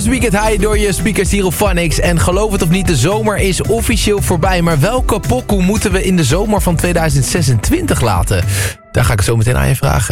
Just We Get High door je speakers hier op Fun X. En geloof het of niet, de zomer is officieel voorbij. Maar welke pokoe moeten we in de zomer van 2026 laten? Daar ga ik het zo meteen aan je vragen.